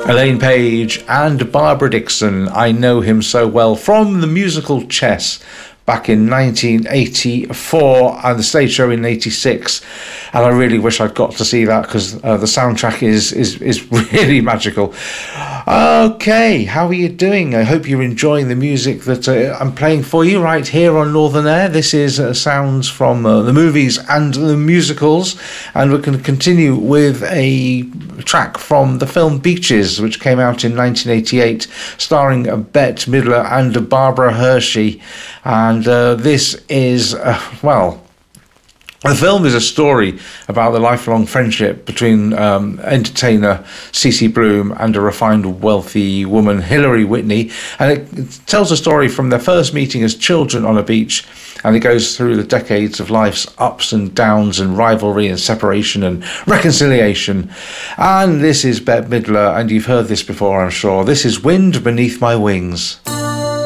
Elaine Paige and Barbara Dickson. I know him so well from the musical Chess back in 1984 and the stage show in 86, and I really wish I'd got to see that because the soundtrack is really magical. Okay, how are you doing? I hope you're enjoying the music that I'm playing for you right here on Northern Air. This is sounds from the movies and the musicals, and we're going to continue with a track from the film Beaches, which came out in 1988, starring Bette Midler and Barbara Hershey. And this is, the film is a story about the lifelong friendship between entertainer CeCe Bloom and a refined, wealthy woman, Hilary Whitney. And it tells a story from their first meeting as children on a beach. And it goes through the decades of life's ups and downs and rivalry and separation and reconciliation. And this is Bette Midler, and you've heard this before, I'm sure. This is Wind Beneath My Wings.